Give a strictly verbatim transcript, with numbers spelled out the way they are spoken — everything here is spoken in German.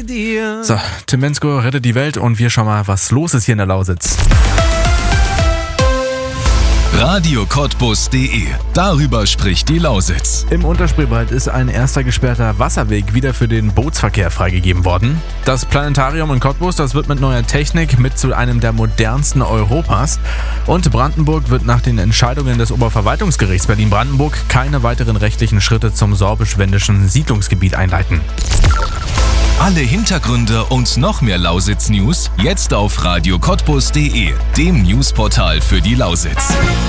dir. So, Tim Bensko rettet die Welt und wir schauen mal, was los ist hier in der Lausitz. Radio Cottbus punkt de. Darüber spricht die Lausitz. Im Unterspreewald ist ein erster gesperrter Wasserweg wieder für den Bootsverkehr freigegeben worden. Das Planetarium in Cottbus, das wird mit neuer Technik mit zu einem der modernsten Europas. Und Brandenburg wird nach den Entscheidungen des Oberverwaltungsgerichts Berlin-Brandenburg keine weiteren rechtlichen Schritte zum sorbisch-wendischen Siedlungsgebiet einleiten. Alle Hintergründe und noch mehr Lausitz-News jetzt auf Radio Cottbus punkt de, dem Newsportal für die Lausitz.